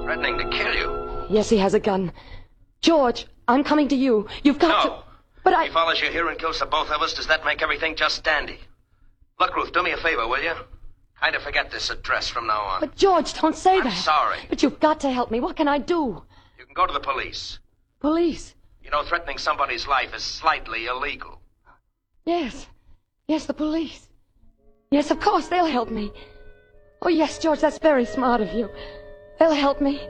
Threatening to kill you? Yes, he has a gun. George, I'm coming to you. You've got to... But If he follows you here and kills the both of us, does that make everything just dandy? Look, Ruth, do me a favor, will you? Kind of forget this address from now on. But, George, don't say that. I'm sorry. But you've got to help me. What can I do? You can go to the police. Police? You know, threatening somebody's life is slightly illegal. Yes. Yes, the police. Yes, of course, they'll help me. Oh, yes, George, that's very smart of you. They'll help me.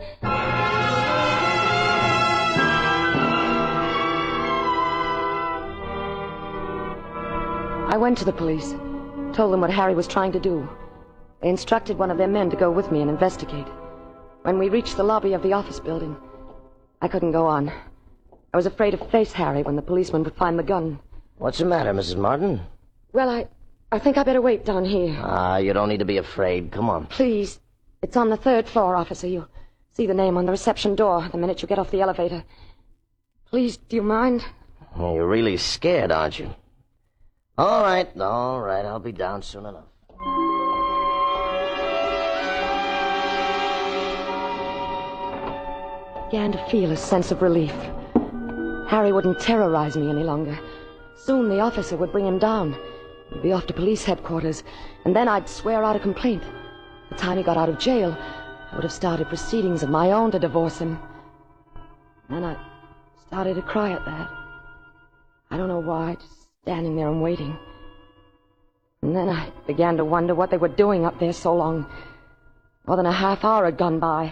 I went to the police, told them what Harry was trying to do. They instructed one of their men to go with me and investigate. When we reached the lobby of the office building, I couldn't go on. I was afraid to face Harry when the policeman would find the gun. What's the matter, Mrs. Martin? Well, I think I better wait down here. You don't need to be afraid. Come on. Please. It's on the 3rd floor, officer. You'll see the name on the reception door the minute you get off the elevator. Please, do you mind? You're really scared, aren't you? All right. I'll be down soon enough. I began to feel a sense of relief. Harry wouldn't terrorize me any longer. Soon the officer would bring him down. He'd be off to police headquarters, and then I'd swear out a complaint. By the time he got out of jail, I would have started proceedings of my own to divorce him. And then I started to cry at that. I don't know why, just standing there and waiting. And then I began to wonder what they were doing up there so long. More than a half hour had gone by.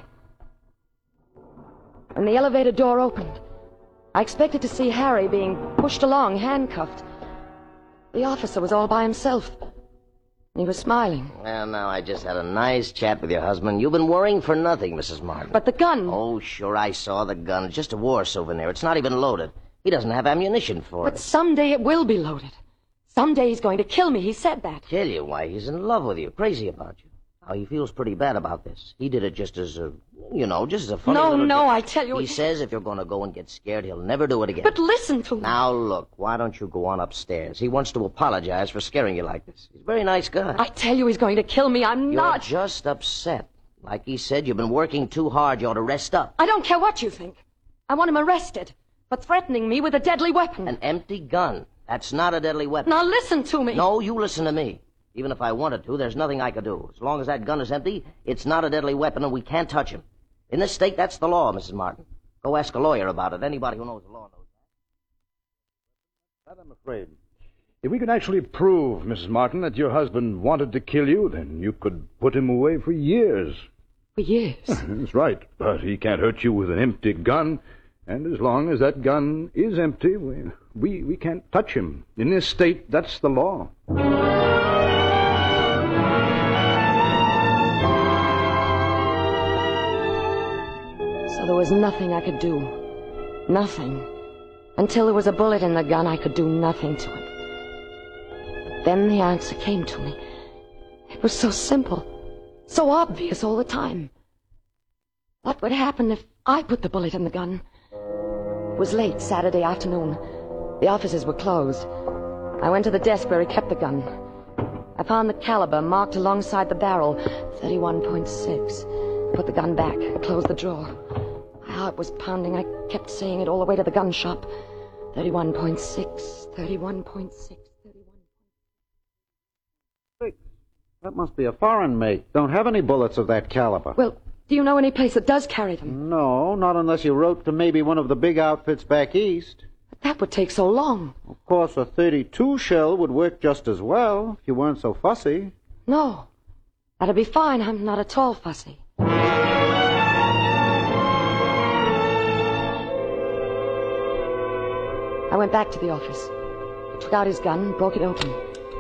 When the elevator door opened, I expected to see Harry being pushed along, handcuffed. The officer was all by himself. He was smiling. Well, now, I just had a nice chat with your husband. You've been worrying for nothing, Mrs. Martin. But the gun... Oh, sure, I saw the gun. It's just a war souvenir. It's not even loaded. He doesn't have ammunition for it. But someday it will be loaded. Someday he's going to kill me. He said that. Kill you? Why, he's in love with you. Crazy about you. Now, he feels pretty bad about this. He did it just as a... just as a funny little... No, I tell you... He says if you're going to go and get scared, he'll never do it again. But listen to me. Now, look, why don't you go on upstairs? He wants to apologize for scaring you like this. He's a very nice guy. I tell you he's going to kill me. I'm not... You're just upset. Like he said, you've been working too hard. You ought to rest up. I don't care what you think. I want him arrested for threatening me with a deadly weapon. An empty gun. That's not a deadly weapon. Now listen to me. No, you listen to me. Even if I wanted to, there's nothing I could do. As long as that gun is empty, it's not a deadly weapon and we can't touch him. In this state, that's the law, Mrs. Martin. Go ask a lawyer about it. Anybody who knows the law knows that. I'm afraid. If we could actually prove, Mrs. Martin, that your husband wanted to kill you, then you could put him away for years. For years? That's right. But he can't hurt you with an empty gun. And as long as that gun is empty, we can't touch him. In this state, that's the law. So there was nothing I could do. Nothing. Until there was a bullet in the gun, I could do nothing to it. But then the answer came to me. It was so simple, so obvious all the time. What would happen if I put the bullet in the gun? It was late Saturday afternoon. The offices were closed. I went to the desk where he kept the gun. I found the caliber marked alongside the barrel, 31.6. Put the gun back and closed the drawer. My heart was pounding. I kept saying it all the way to the gun shop. 31.6, 31.6, 31. That must be a foreign make. Don't have any bullets of that caliber. Well, do you know any place that does carry them? No, not unless you wrote to maybe one of the big outfits back east. But that would take so long. Of course, a .32 shell would work just as well if you weren't so fussy. No, that'd be fine. I'm not at all fussy. I went back to the office. He took out his gun and broke it open.